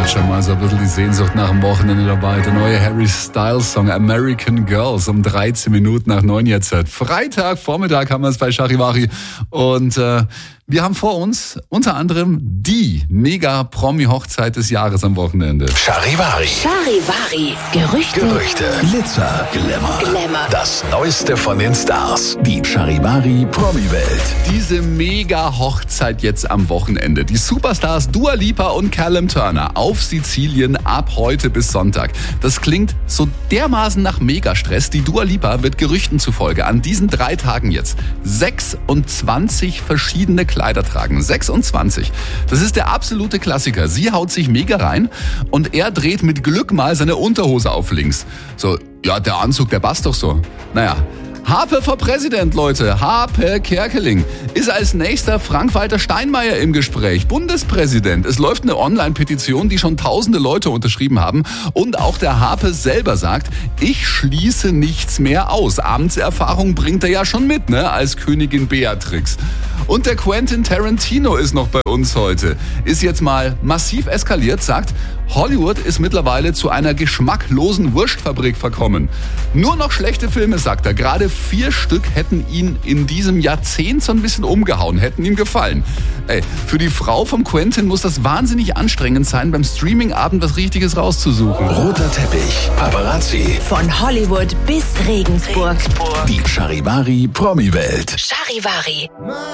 hat schon mal so ein bisschen die Sehnsucht nach dem Wochenende dabei. Der neue Harry Styles Song American Girls um 13 Minuten nach 9 jetzt. Freitag, Vormittag haben wir es bei Charivari. Und wir haben vor uns unter anderem die Mega-Promi-Hochzeit des Jahres am Wochenende. Charivari. Charivari. Gerüchte. Glitzer. Glamour. Das Neueste von den Stars. Die Charivari Promi-Welt. Diese Mega-Hochzeit jetzt am Wochenende. Die Superstars Dua Lipa und Callum Turner auf Sizilien ab heute bis Sonntag. Das klingt so dermaßen nach Megastress. Die Dua Lipa wird Gerüchten zufolge an diesen 3 Tagen jetzt 26 verschiedene Kleider tragen. 26. Das ist der absolute Klassiker. Sie haut sich mega rein und er dreht mit Glück mal seine Unterhose auf links. So, ja, der Anzug, der passt doch so. Naja. Harpe for Präsident, Leute. Harpe Kerkeling ist als nächster Frank-Walter Steinmeier im Gespräch. Bundespräsident. Es läuft eine Online-Petition, die schon tausende Leute unterschrieben haben. Und auch der Harpe selber sagt, ich schließe nichts mehr aus. Amtserfahrung bringt er ja schon mit, ne, als Königin Beatrix. Und der Quentin Tarantino ist noch bei uns heute. Ist jetzt mal massiv eskaliert, sagt, Hollywood ist mittlerweile zu einer geschmacklosen Wurstfabrik verkommen. Nur noch schlechte Filme, sagt er. Gerade 4 Stück hätten ihn in diesem Jahrzehnt so ein bisschen umgehauen, hätten ihm gefallen. Ey, für die Frau vom Quentin muss das wahnsinnig anstrengend sein, beim Streamingabend was Richtiges rauszusuchen. Roter Teppich. Paparazzi. Von Hollywood bis Regensburg. Die Charivari Promi-Welt. Charivari.